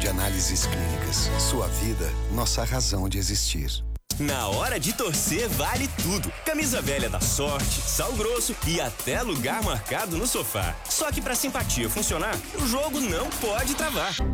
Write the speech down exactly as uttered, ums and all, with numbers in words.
de análises clínicas. Sua vida, nossa razão de existir. Na hora de torcer vale tudo. Camisa velha da Sorte, Sal Grosso e até lugar marcado no sofá. Só que pra simpatia funcionar, o jogo não pode travar.